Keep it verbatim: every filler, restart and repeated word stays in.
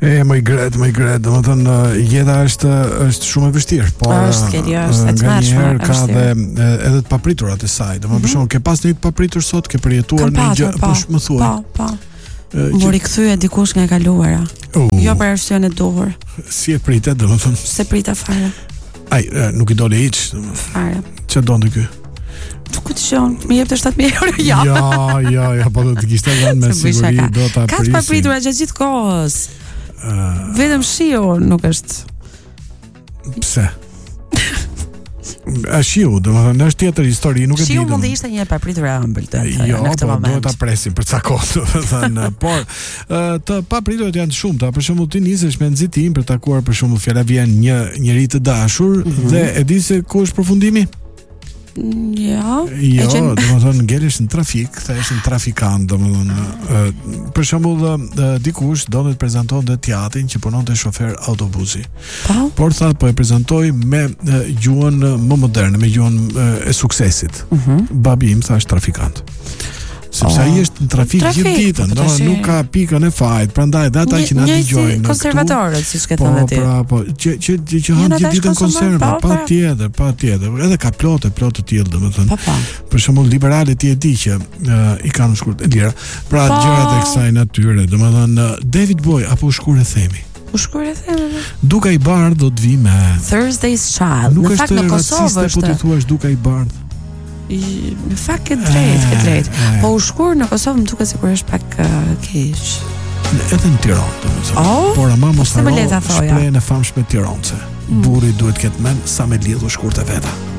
E më i gret, më i gret, domethënë jeta është është shumë e vështirë, por është kjo është e tmerrshme, ka dhe edhe të papriturat e saj. Domethënë për shembull, ke pas një të papritur sot, ke përjetuar një gjë, po më thuaj. Po, po. Mori kthye dikush nga e kaluara. Jo për arsyen e duhur. Si e pritet, domethënë? Se prita fare. Ai, nuk i doli hiç, domethënë. Fare. Çfarë donte ky? Ku të shon, më jep të shtatë mijë euro ja. Ja, ja, ja, po do të kishte dhënë me siguri do ta prisin. Ka të papritura gjatë gjithë kohës. Vetëm shiu nuk është. Pse? A shiu, domethënë është tjetër histori, nuk e di. Shiu mund të ishte një e papritur e ëmbël të në këtë moment. Jo, duhet ta presim për ca kohë, domethënë, por të papriturat janë të shumta. Për shembull, ti nisesh me nxitim për të takuar për shembull fjala vjen një njerëz të dashur dhe e di se ku është përfundimi? Ja. Jo, domethënë ngelesh në trafik, thesh në trafikant, domethënë për shembull dikush donte të prezantonte teatrin që punonte shofer autobusi. Po. Por tha po e prezantoj me gjuhën më moderne, me gjuhën e suksesit. Babi im thash trafikant. Sepse ai është në trafik gjithë ditën, do nuk ka pikën e fajit, prandaj dhe ata që na dëgjojnë këtu. Konservatorët, siç ke thënë ti. Po, po, që që që han gjithë ditën konserva, patjetër, patjetër. Edhe ka plotë, plotë të tillë, domethënë. Për shembull, liberalët ti e di që i kanë shkurt e lira. Pra gjërat e kësaj natyre, domethënë David Bowie apo shkur e themi. U shkur e themi. Duka i bardh do të vi me Thursday's Child. Në fakt në Kosovë është. Po ti thua duka i bardh. Në fakt ke drejt, ke drejt. Po u shkur në Kosovë më duket sikur është pak keq. Edhe në Tiranë, domethënë. Por ama mos haro shprehjen e famshme tiranëse. Burri duhet të ketë mend sa me lidhur shkurt e veta.